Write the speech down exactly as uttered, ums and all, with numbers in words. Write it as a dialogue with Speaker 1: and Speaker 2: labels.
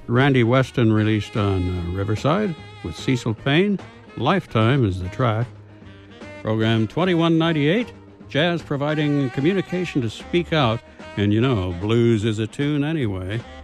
Speaker 1: Randy Weston released on uh, Riverside with Cecil Payne. Lifetime is the track. Program twenty-one ninety-eight, jazz providing communication to speak out. And you know, blues is a tune anyway.